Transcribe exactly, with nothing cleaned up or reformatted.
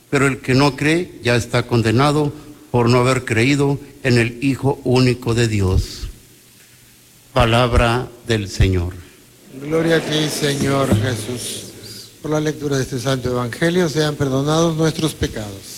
pero el que no cree ya está condenado por no haber creído en el Hijo único de Dios. Palabra del Señor. Gloria a ti, Señor Jesús. Por la lectura de este santo evangelio sean perdonados nuestros pecados.